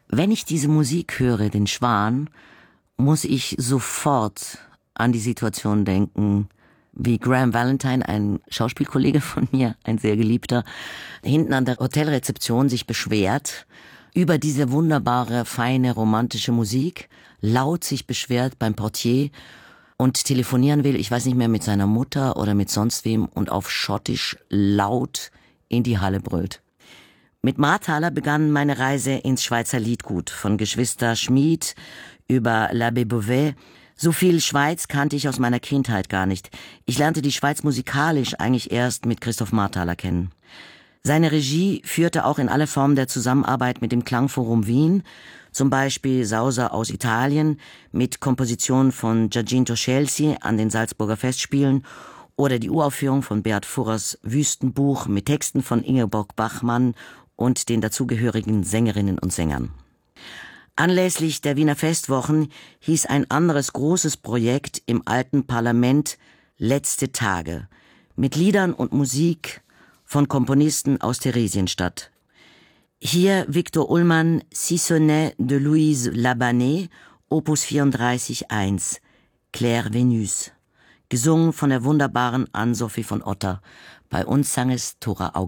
Wenn ich diese Musik höre, den Schwan, muss ich sofort an die Situation denken, wie Graham Valentine, ein Schauspielkollege von mir, ein sehr geliebter, hinten an der Hotelrezeption sich beschwert über diese wunderbare, feine, romantische Musik, laut sich beschwert beim Portier und telefonieren will, ich weiß nicht mehr, mit seiner Mutter oder mit sonst wem, und auf Schottisch laut in die Halle brüllt. Mit Marthaler begann meine Reise ins Schweizer Liedgut, von Geschwister Schmid über L'Abbé Beauvais. So viel Schweiz kannte ich aus meiner Kindheit gar nicht. Ich lernte die Schweiz musikalisch eigentlich erst mit Christoph Marthaler kennen. Seine Regie führte auch in alle Formen der Zusammenarbeit mit dem Klangforum Wien, zum Beispiel Sauser aus Italien mit Komposition von Giacinto Scelsi an den Salzburger Festspielen oder die Uraufführung von Beat Furrers Wüstenbuch mit Texten von Ingeborg Bachmann und den dazugehörigen Sängerinnen und Sängern. Anlässlich der Wiener Festwochen hieß ein anderes großes Projekt im alten Parlament Letzte Tage mit Liedern und Musik von Komponisten aus Theresienstadt. Hier Victor Ullmann, Sissonnet de Louise Labanné, Opus 34.1, Claire Venus, gesungen von der wunderbaren Ann-Sophie von Otter. Bei uns sang es Thora Augen.